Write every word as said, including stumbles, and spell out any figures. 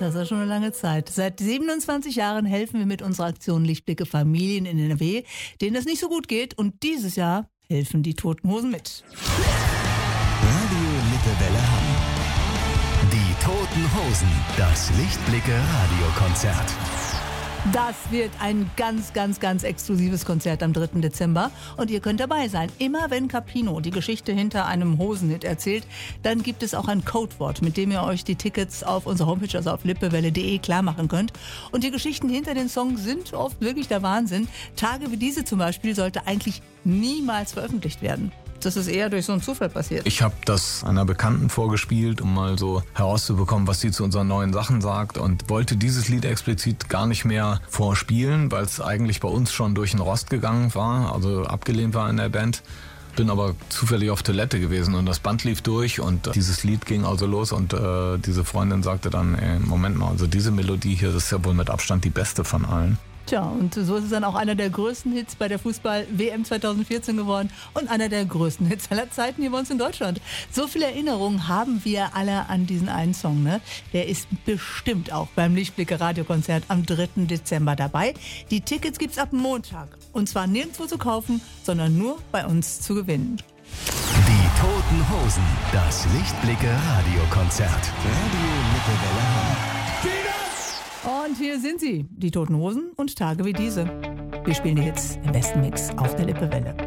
das ist schon eine lange Zeit. Seit siebenundzwanzig Jahren helfen wir mit unserer Aktion Lichtblicke Familien in N R W, denen es nicht so gut geht. Und dieses Jahr helfen die Toten Hosen mit. Radio Lippewelle Hamm. Die Toten Hosen, das Lichtblicke Radiokonzert. Das wird ein ganz, ganz, ganz exklusives Konzert am dritten Dezember. Und ihr könnt dabei sein. Immer wenn Capino die Geschichte hinter einem Hosenhit erzählt, dann gibt es auch ein Codewort, mit dem ihr euch die Tickets auf unserer Homepage, also auf lippewelle punkt de, klar machen könnt. Und die Geschichten hinter den Songs sind oft wirklich der Wahnsinn. Tage wie diese zum Beispiel sollte eigentlich niemals veröffentlicht werden. Das ist eher durch so einen Zufall passiert. Ich habe das einer Bekannten vorgespielt, um mal so herauszubekommen, was sie zu unseren neuen Sachen sagt, und wollte dieses Lied explizit gar nicht mehr vorspielen, weil es eigentlich bei uns schon durch den Rost gegangen war, also abgelehnt war in der Band. Bin aber zufällig auf Toilette gewesen und das Band lief durch und dieses Lied ging also los und äh, diese Freundin sagte dann, ey, Moment mal, also diese Melodie hier, das ist ja wohl mit Abstand die beste von allen. Tja, und so ist es dann auch einer der größten Hits bei der Fußball-W M zweitausendvierzehn geworden und einer der größten Hits aller Zeiten hier bei uns in Deutschland. So viele Erinnerungen haben wir alle an diesen einen Song, ne? Der ist bestimmt auch beim Lichtblicke Radiokonzert am dritten Dezember dabei. Die Tickets gibt's ab Montag. Und zwar nirgendwo zu kaufen, sondern nur bei uns zu gewinnen. Die Toten Hosen, das Lichtblicke Radiokonzert. Radio Lippewelle Hamm. Und hier sind sie, die Toten Hosen und Tage wie diese. Wir spielen die Hits im besten Mix auf der Lippewelle.